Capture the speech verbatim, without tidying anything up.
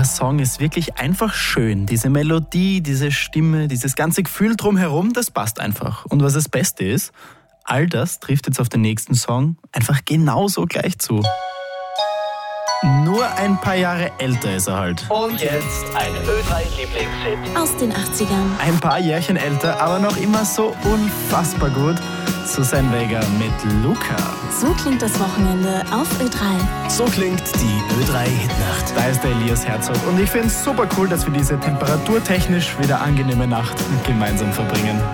Song ist wirklich einfach schön. Diese Melodie, diese Stimme, dieses ganze Gefühl drumherum, das passt einfach. Und was das Beste ist, all das trifft jetzt auf den nächsten Song einfach genauso gleich zu. Nur ein paar Jahre älter ist er halt. Und jetzt eine Ö drei Lieblingshit aus den achtzigern. Ein paar Jährchen älter, aber noch immer so unfassbar gut. Susanne Vega mit Luca. So klingt das Wochenende auf Ö drei. So klingt die Ö drei Hitnacht. Da ist der Elias Herzog und ich finde es super cool, dass wir diese temperaturtechnisch wieder angenehme Nacht gemeinsam verbringen.